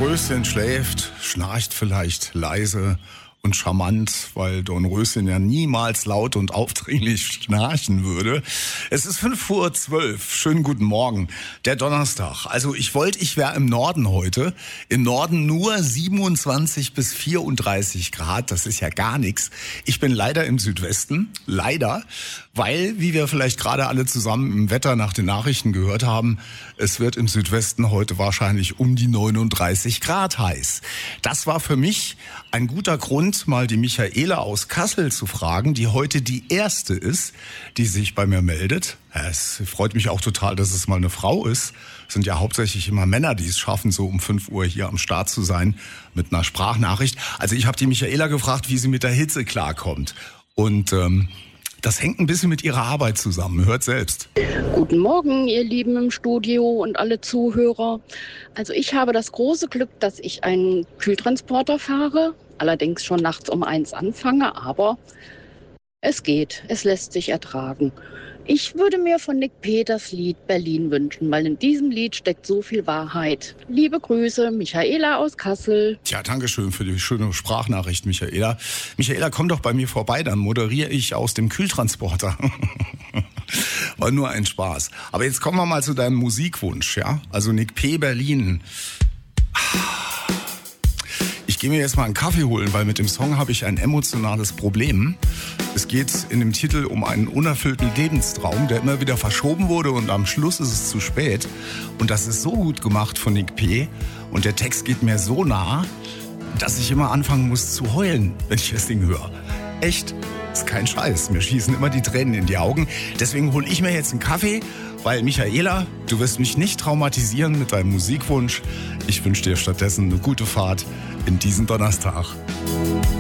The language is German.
Dornröschen schläft, schnarcht vielleicht leise und charmant, weil Dornröschen ja niemals laut und aufdringlich schnarchen würde. Es ist 5:12 Uhr. Schönen guten Morgen. Der Donnerstag. Also ich wäre im Norden heute. Im Norden nur 27 bis 34 Grad. Das ist ja gar nichts. Ich bin leider im Südwesten. Leider. Weil, wie wir vielleicht gerade alle zusammen im Wetter nach den Nachrichten gehört haben, es wird im Südwesten heute wahrscheinlich um die 39 Grad heiß. Das war für mich ein guter Grund, mal die Michaela aus Kassel zu fragen, die heute die erste ist, die sich bei mir meldet. Es freut mich auch total, dass es mal eine Frau ist. Es sind ja hauptsächlich immer Männer, die es schaffen, so um 5 Uhr hier am Start zu sein mit einer Sprachnachricht. Also ich habe die Michaela gefragt, wie sie mit der Hitze klarkommt. Und das hängt ein bisschen mit ihrer Arbeit zusammen. Hört selbst. Guten Morgen, ihr Lieben im Studio und alle Zuhörer. Also ich habe das große Glück, dass ich einen Kühltransporter fahre. Allerdings schon nachts um 1 anfange, aber es geht. Es lässt sich ertragen. Ich würde mir von Nick P. das Lied Berlin wünschen, weil in diesem Lied steckt so viel Wahrheit. Liebe Grüße, Michaela aus Kassel. Tja, danke schön für die schöne Sprachnachricht, Michaela. Michaela, komm doch bei mir vorbei, dann moderiere ich aus dem Kühltransporter. War nur ein Spaß. Aber jetzt kommen wir mal zu deinem Musikwunsch, ja? Also Nick P. Berlin. Ich gehe mir jetzt mal einen Kaffee holen, weil mit dem Song habe ich ein emotionales Problem. Es geht in dem Titel um einen unerfüllten Lebenstraum, der immer wieder verschoben wurde und am Schluss ist es zu spät. Und das ist so gut gemacht von Nick P. Und der Text geht mir so nah, dass ich immer anfangen muss zu heulen, wenn ich das Ding höre. Echt, ist kein Scheiß. Mir schießen immer die Tränen in die Augen. Deswegen hole ich mir jetzt einen Kaffee, weil Michaela, du wirst mich nicht traumatisieren mit deinem Musikwunsch. Ich wünsche dir stattdessen eine gute Fahrt in diesen Donnerstag.